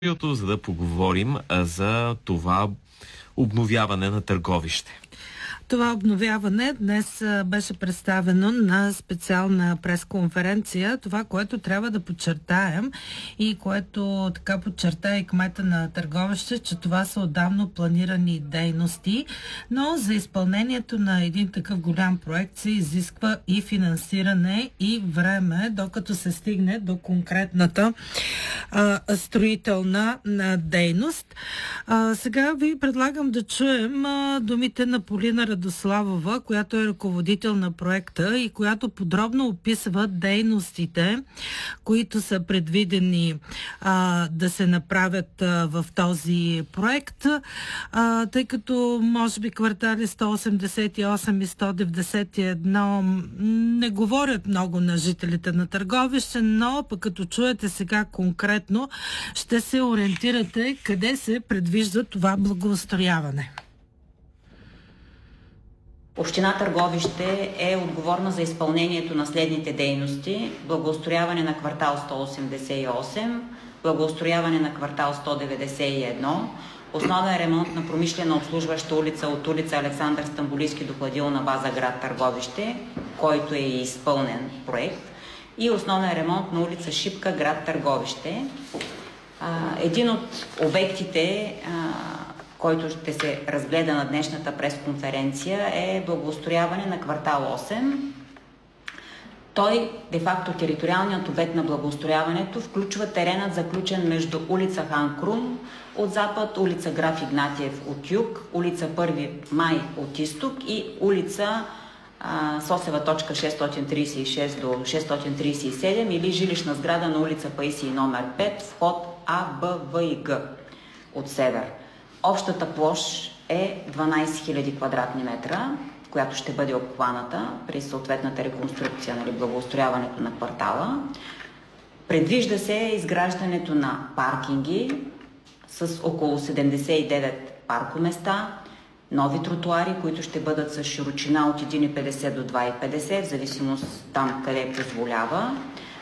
за да поговорим за това обновяване на Търговище. Това обновяване днес беше представено на специална пресконференция. Това, което трябва да подчертаем и което така подчерта и кмета на Търговище, че това са отдавна планирани дейности, но за изпълнението на един такъв голям проект се изисква и финансиране, и време, докато се стигне до конкретната строителна дейност. Сега ви предлагам да чуем думите на Полина Радославова, която е ръководител на проекта и която подробно описва дейностите, които са предвидени да се направят в този проект, тъй като може би квартали 188 и 191 не говорят много на жителите на Търговище, но пък като чуете сега конкретно, ще се ориентирате къде се предвижда това благоустрояване. Община Търговище е отговорна за изпълнението на следните дейности: благоустрояване на квартал 188, благоустрояване на квартал 191, основен ремонт на промишлена обслужваща улица от улица Александър Стамболийски до хладилна база град Търговище, който е изпълнен проект, и основен ремонт на улица Шипка, град Търговище. Един от обектите, който ще се разгледа на днешната пресконференция, е благоустрояване на квартал 8. Той, де-факто, териториалният обект на благоустрояването включва теренът, заключен между улица Хан Крум от запад, улица Граф Игнатиев от юг, улица 1 май от изток и улица Сосева точка 636 до 637 или жилищна сграда на улица Паисий номер 5, вход А, Б, В и Г от север. Общата площ е 12 000 квадратни метра, която ще бъде обхваната при съответната реконструкция, благоустрояването на квартала. Предвижда се изграждането на паркинги с около 79 паркоместа, нови тротуари, които ще бъдат с широчина от 1,50 до 2,50, в зависимост там къде позволява.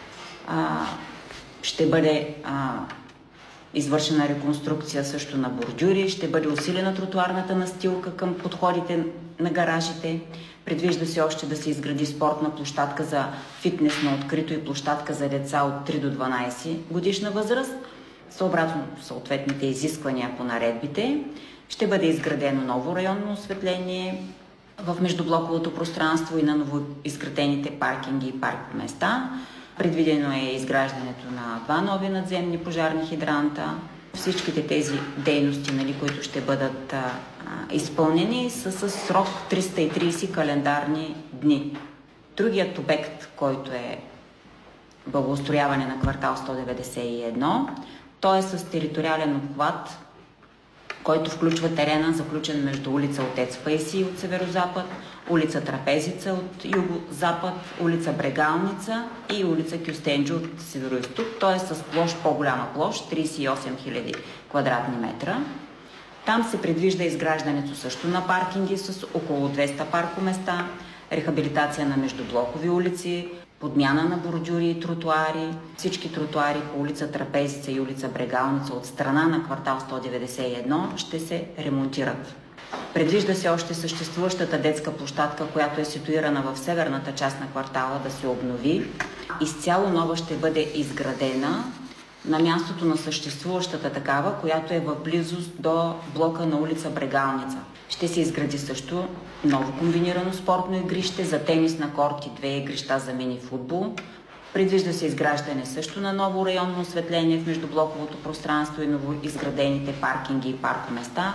Ще бъде извършена реконструкция също на бордюри, ще бъде усилена тротуарната настилка към подходите на гаражите. Предвижда се още да се изгради спортна площадка за фитнес на открито и площадка за деца от 3 до 12 годишна възраст, съобразно съответните изисквания по наредбите. Ще бъде изградено ново районно осветление в междублоковото пространство и на новоизградените паркинги и паркоместа. Предвидено е изграждането на 2 нови надземни пожарни хидранта. Всичките тези дейности, които ще бъдат изпълнени, са с срок 330 календарни дни. Другият обект, който е благоустрояване на квартал 191, той е с териториален обхват, който включва терена, заключен между улица Отец Паисий от северозапад, улица Трапезица от юго-запад, улица Брегалница и улица Кюстенджо от североизток. Той е с площ, по-голяма площ, 38 000 квадратни метра. Там се предвижда изграждането също на паркинги с около 200 паркоместа, рехабилитация на междублокови улици, подмяна на бордюри и тротуари. Всички тротуари по улица Трапезица и улица Брегалница от страна на квартал 191 ще се ремонтират. Предвижда се още съществуващата детска площадка, която е ситуирана в северната част на квартала, да се обнови. Изцяло нова ще бъде изградена на мястото на съществуващата такава, която е в близост до блока на улица Брегалница. Ще се изгради също ново комбинирано спортно игрище за тенис на корт и 2 игрища за мини футбол. Предвижда се изграждане също на ново районно осветление в междублоковото пространство и новоизградените паркинги и паркоместа.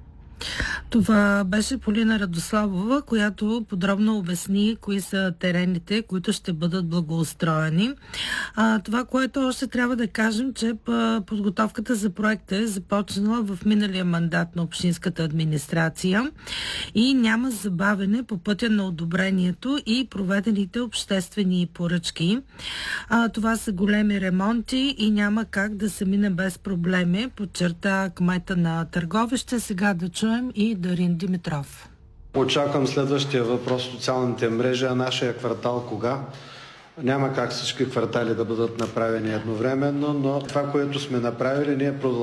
Това беше Полина Радославова, която подробно обясни кои са терените, които ще бъдат благоустроени. Това, което още трябва да кажем, че подготовката за проекта е започнала в миналия мандат на общинската администрация и няма забавене по пътя на одобрението и проведените обществени поръчки. Това са големи ремонти и няма как да се мине без проблеми, подчерта кмета на Търговище. Сега да чуем и Дарин Димитров. Очаквам следващия въпрос в социалните мрежи, а нашия квартал кога? Няма как всички квартали да бъдат направени едновременно, но това, което сме направили, ние продължаваме